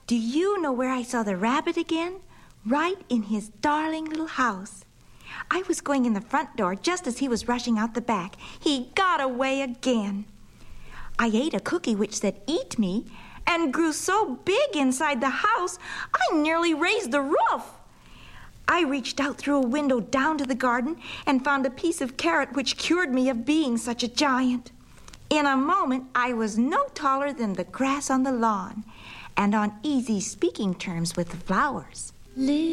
Do you know where I saw the rabbit again? Right in his darling little house. I was going in the front door just as he was rushing out the back. He got away again. I ate a cookie which said, "Eat me," and grew so big inside the house, I nearly raised the roof. I reached out through a window down to the garden and found a piece of carrot which cured me of being such a giant. In a moment, I was no taller than the grass on the lawn and on easy speaking terms with the flowers.